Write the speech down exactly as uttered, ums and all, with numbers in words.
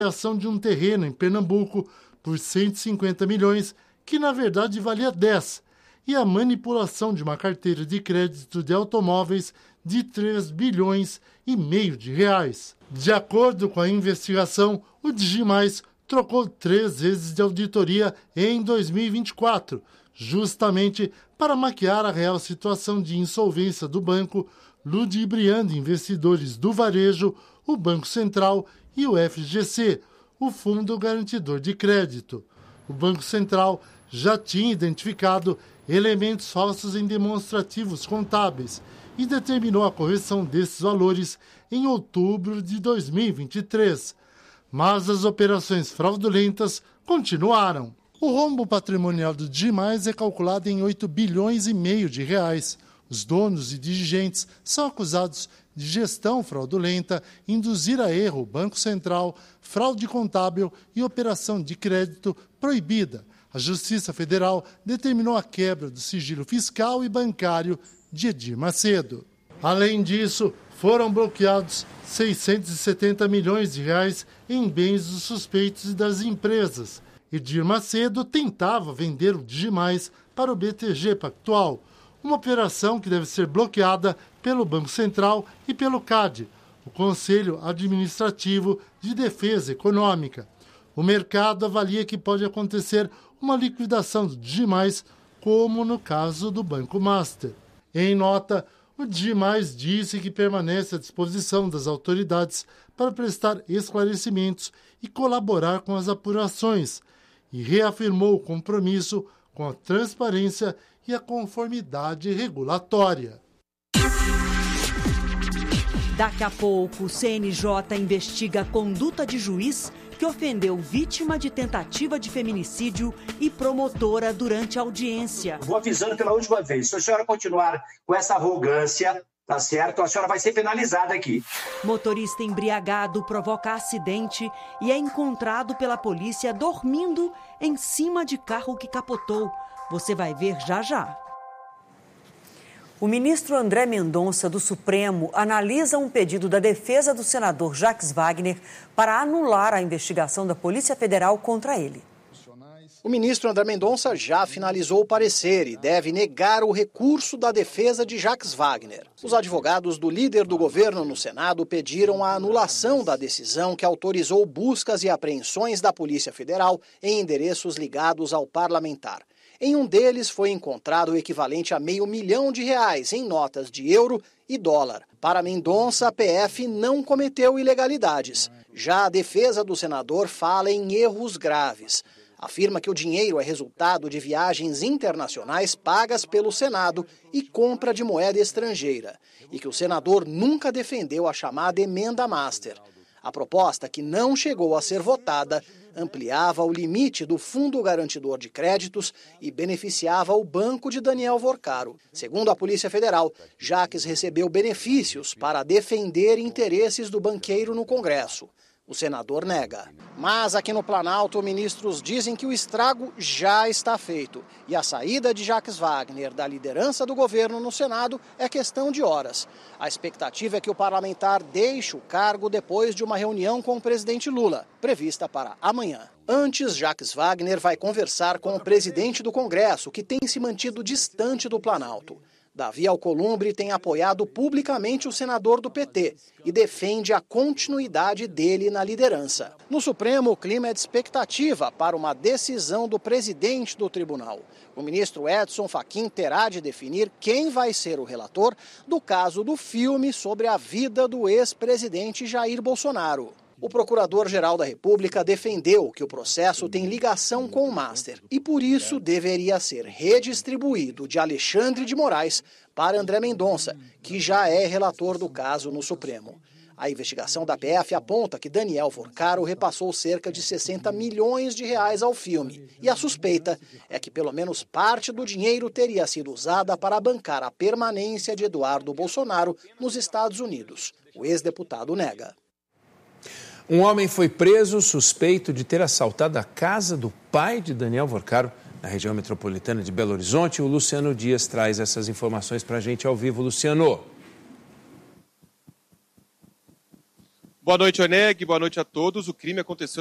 ação de um terreno em Pernambuco por cento e cinquenta milhões, que na verdade valia dez, e a manipulação de uma carteira de crédito de automóveis de três bilhões e meio de reais. De acordo com a investigação, o Digimais trocou três vezes de auditoria em dois mil e vinte e quatro, justamente para maquiar a real situação de insolvência do banco, ludibriando investidores do varejo, o Banco Central e o F G C, o Fundo Garantidor de Crédito. O Banco Central já tinha identificado elementos falsos em demonstrativos contábeis e determinou a correção desses valores em outubro de dois mil e vinte e três. Mas as operações fraudulentas continuaram. O rombo patrimonial do Digimais é calculado em oito bilhões e meio de reais. Os donos e dirigentes são acusados de gestão fraudulenta, induzir a erro o Banco Central, fraude contábil e operação de crédito proibida. A Justiça Federal determinou a quebra do sigilo fiscal e bancário de Edir Macedo. Além disso, foram bloqueados seiscentos e setenta milhões de reais em bens dos suspeitos e das empresas. Edir Macedo tentava vender o Digimais para o B T G Pactual, uma operação que deve ser bloqueada pelo Banco Central e pelo C A D, o Conselho Administrativo de Defesa Econômica. O mercado avalia que pode acontecer uma liquidação do Digimais, como no caso do Banco Master. Em nota, o Digimais disse que permanece à disposição das autoridades para prestar esclarecimentos e colaborar com as apurações, e reafirmou o compromisso com a transparência e a conformidade regulatória. Daqui a pouco, o C N J investiga a conduta de juiz que ofendeu vítima de tentativa de feminicídio e promotora durante a audiência. Vou avisando pela última vez, se a senhora continuar com essa arrogância, tá certo? A senhora vai ser penalizada aqui. Motorista embriagado provoca acidente e é encontrado pela polícia dormindo em cima de carro que capotou. Você vai ver já já. O ministro André Mendonça, do Supremo, analisa um pedido da defesa do senador Jacques Wagner para anular a investigação da Polícia Federal contra ele. O ministro André Mendonça já finalizou o parecer e deve negar o recurso da defesa de Jacques Wagner. Os advogados do líder do governo no Senado pediram a anulação da decisão que autorizou buscas e apreensões da Polícia Federal em endereços ligados ao parlamentar. Em um deles foi encontrado o equivalente a meio milhão de reais em notas de euro e dólar. Para Mendonça, a P F não cometeu ilegalidades. Já a defesa do senador fala em erros graves. Afirma que o dinheiro é resultado de viagens internacionais pagas pelo Senado e compra de moeda estrangeira, e que o senador nunca defendeu a chamada emenda master. A proposta, que não chegou a ser votada, ampliava o limite do Fundo Garantidor de Créditos e beneficiava o banco de Daniel Vorcaro. Segundo a Polícia Federal, Jacques recebeu benefícios para defender interesses do banqueiro no Congresso. O senador nega. Mas aqui no Planalto, ministros dizem que o estrago já está feito e a saída de Jacques Wagner da liderança do governo no Senado é questão de horas. A expectativa é que o parlamentar deixe o cargo depois de uma reunião com o presidente Lula, prevista para amanhã. Antes, Jacques Wagner vai conversar com o presidente do Congresso, que tem se mantido distante do Planalto. Davi Alcolumbre tem apoiado publicamente o senador do P T e defende a continuidade dele na liderança. No Supremo, o clima é de expectativa para uma decisão do presidente do tribunal. O ministro Edson Fachin terá de definir quem vai ser o relator do caso do filme sobre a vida do ex-presidente Jair Bolsonaro. O Procurador-Geral da República defendeu que o processo tem ligação com o Master e, por isso, deveria ser redistribuído de Alexandre de Moraes para André Mendonça, que já é relator do caso no Supremo. A investigação da P F aponta que Daniel Vorcaro repassou cerca de sessenta milhões de reais ao filme. E a suspeita é que pelo menos parte do dinheiro teria sido usada para bancar a permanência de Eduardo Bolsonaro nos Estados Unidos. O ex-deputado nega. Um homem foi preso suspeito de ter assaltado a casa do pai de Daniel Vorcaro, na região metropolitana de Belo Horizonte. O Luciano Dias traz essas informações para a gente ao vivo. Luciano. Boa noite, Oneg. Boa noite a todos. O crime aconteceu